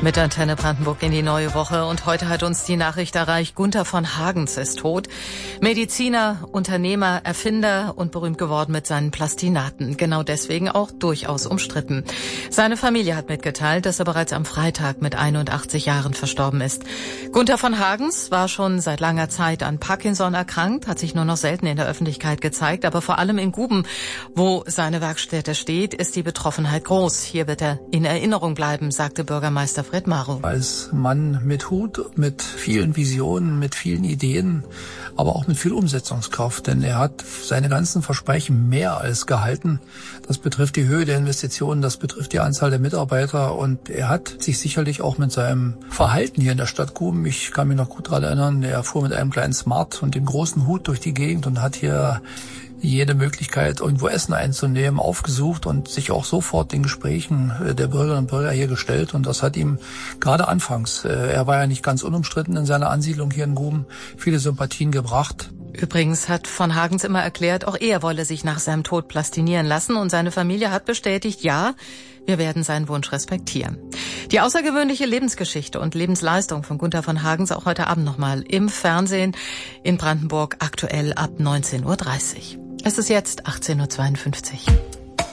Mit Antenne Brandenburg in die neue Woche. Und heute hat uns die Nachricht erreicht, Gunther von Hagens ist tot. Mediziner, Unternehmer, Erfinder und berühmt geworden mit seinen Plastinaten. Genau deswegen auch durchaus umstritten. Seine Familie hat mitgeteilt, dass er bereits am Freitag mit 81 Jahren verstorben ist. Gunther von Hagens war schon seit langer Zeit an Parkinson erkrankt, hat sich nur noch selten in der Öffentlichkeit gezeigt. Aber vor allem in Guben, wo seine Werkstätte steht, ist die Betroffenheit groß. Hier wird er in Erinnerung bleiben, sagte Bürgermeister Fred Marow. Als Mann mit Hut, mit vielen Visionen, mit vielen Ideen, aber auch mit viel Umsetzungskraft, denn er hat seine ganzen Versprechen mehr als gehalten. Das betrifft die Höhe der Investitionen, das betrifft die Anzahl der Mitarbeiter und er hat sich sicherlich auch mit seinem Verhalten hier in der Stadt Guben, ich kann mich noch gut daran erinnern, er fuhr mit einem kleinen Smart und dem großen Hut durch die Gegend und hat hier jede Möglichkeit, irgendwo Essen einzunehmen, aufgesucht und sich auch sofort den Gesprächen der Bürgerinnen und Bürger hier gestellt. Und das hat ihm gerade anfangs, er war ja nicht ganz unumstritten in seiner Ansiedlung hier in Guben, viele Sympathien gebracht. Übrigens hat von Hagens immer erklärt, auch er wolle sich nach seinem Tod plastinieren lassen. Und seine Familie hat bestätigt, ja, wir werden seinen Wunsch respektieren. Die außergewöhnliche Lebensgeschichte und Lebensleistung von Gunther von Hagens auch heute Abend nochmal im Fernsehen in Brandenburg, aktuell ab 19:30 Uhr. Es ist jetzt 18:52 Uhr.